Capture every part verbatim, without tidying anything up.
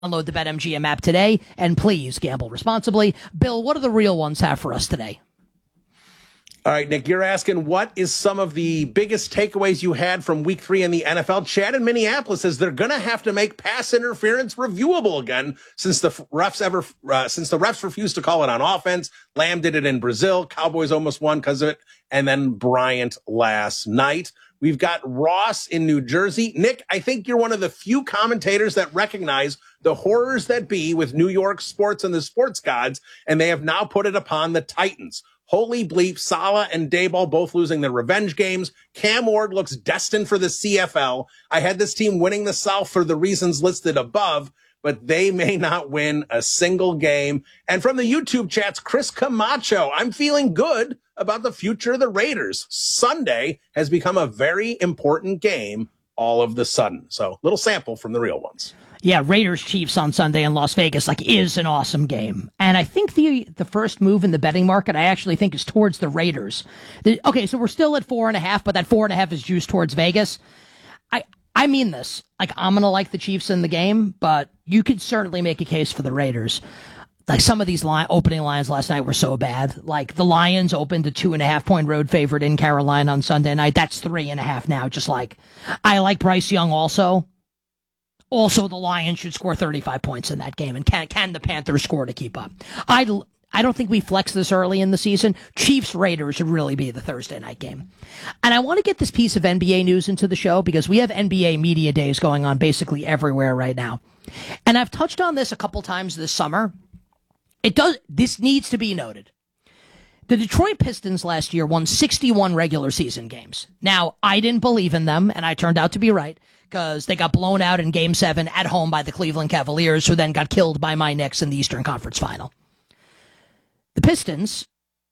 Download the BetMGM app today, and please gamble responsibly. Bill, what do the real ones have for us today? All right, Nick, you're asking what is some of the biggest takeaways you had from week three in the N F L? Chad in Minneapolis says they're going to have to make pass interference reviewable again since the refs ever uh, since the refs refused to call it on offense. Lamb did it in Brazil. Cowboys almost won because of it. And then Bryant last night. We've got Ross in New Jersey. Nick, I think you're one of the few commentators that recognize the horrors that be with New York sports and the sports gods, and they have now put it upon the Titans. Holy bleep, Saleh and Daboll both losing their revenge games. Cam Ward looks destined for the C F L. I had this team winning the South for the reasons listed above, but they may not win a single game. And from the YouTube chats, Chris Camacho, I'm feeling good about the future of the Raiders. Sunday has become a very important game all of the sudden. So little sample from the real ones. Yeah, Raiders Chiefs on Sunday in Las Vegas like is an awesome game. And I think the the first move in the betting market, I actually think is towards the Raiders. The, okay, so we're still at four and a half, but that four and a half is juiced towards Vegas. I I mean this. Like, I'm going to like the Chiefs in the game, but you could certainly make a case for the Raiders. Like, some of these line, opening lines last night were so bad. Like, the Lions opened a two and a half point road favorite in Carolina on Sunday night. That's three and a half now. Just like, I like Bryce Young also. Also, the Lions should score thirty-five points in that game. And can can the Panthers score to keep up? I I don't think we flex this early in the season. Chiefs Raiders should really be the Thursday night game. And I want to get this piece of N B A news into the show because we have N B A media days going on basically everywhere right now. And I've touched on this a couple times this summer. It does. This needs to be noted. The Detroit Pistons last year won sixty-one regular season games. Now, I didn't believe in them, and I turned out to be right because they got blown out in Game seven at home by the Cleveland Cavaliers, who then got killed by my Knicks in the Eastern Conference Final. The Pistons,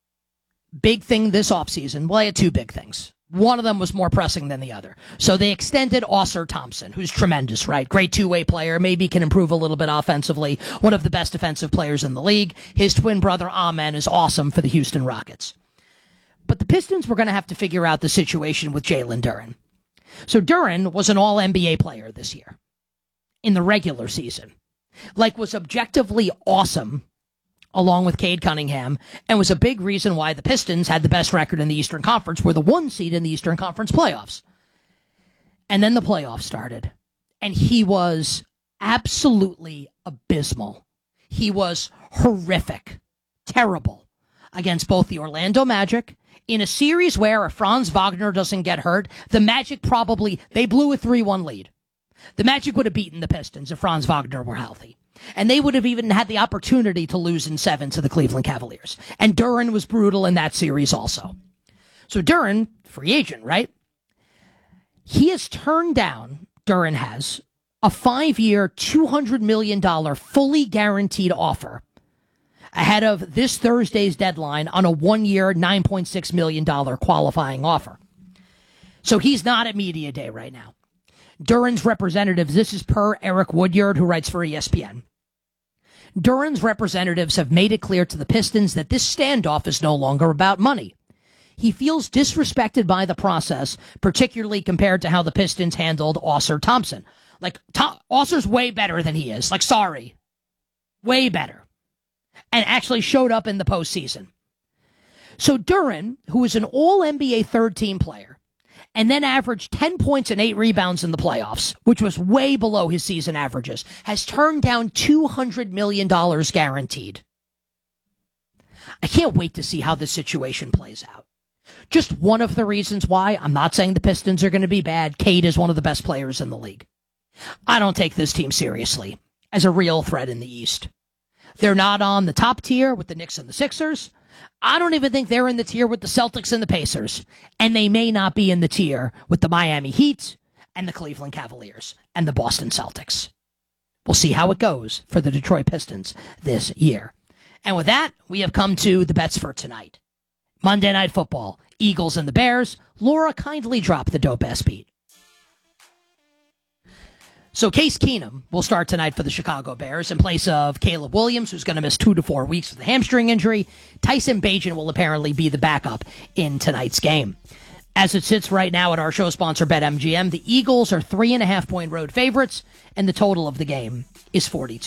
big thing this offseason, well, they had two big things. One of them was more pressing than the other. So they extended Ausar Thompson, who's tremendous, right? Great two-way player, maybe can improve a little bit offensively. One of the best defensive players in the league. His twin brother, Amen, is awesome for the Houston Rockets. But the Pistons were going to have to figure out the situation with Jalen Duren. So Duren was an all N B A player this year in the regular season. Like, was objectively awesome along with Cade Cunningham, and was a big reason why the Pistons had the best record in the Eastern Conference, were the one seed in the Eastern Conference playoffs. And then the playoffs started, and he was absolutely abysmal. He was horrific, terrible against both the Orlando Magic in a series where if Franz Wagner doesn't get hurt, the Magic probably, they blew a three one lead. The Magic would have beaten the Pistons if Franz Wagner were healthy. And they would have even had the opportunity to lose in seven to the Cleveland Cavaliers. And Duren was brutal in that series also. So Duren, free agent, right? He has turned down, Duren has, a five-year, two hundred million dollars fully guaranteed offer ahead of this Thursday's deadline on a one-year, nine point six million dollars qualifying offer. So he's not at media day right now. Duren's representatives, this is per Eric Woodyard, who writes for E S P N. Duren's representatives have made it clear to the Pistons that this standoff is no longer about money. He feels disrespected by the process, particularly compared to how the Pistons handled Ausar Thompson. Like, Tom, Ausar's way better than he is. Like, sorry. Way better. And actually showed up in the postseason. So Duren, who is an all N B A third-team player, and then averaged ten points and eight rebounds in the playoffs, which was way below his season averages, has turned down two hundred million dollars guaranteed. I can't wait to see how this situation plays out. Just one of the reasons why. I'm not saying the Pistons are going to be bad. Cade is one of the best players in the league. I don't take this team seriously as a real threat in the East. They're not on the top tier with the Knicks and the Sixers. I don't even think they're in the tier with the Celtics and the Pacers. And they may not be in the tier with the Miami Heat and the Cleveland Cavaliers and the Boston Celtics. We'll see how it goes for the Detroit Pistons this year. And with that, we have come to the bets for tonight. Monday Night Football, Eagles and the Bears. Laura kindly dropped the dope ass beat. So Case Keenum will start tonight for the Chicago Bears in place of Caleb Williams, who's going to miss two to four weeks with a hamstring injury. Tyson Bagent will apparently be the backup in tonight's game. As it sits right now at our show sponsor, BetMGM, the Eagles are three and a half point road favorites, and the total of the game is forty-two.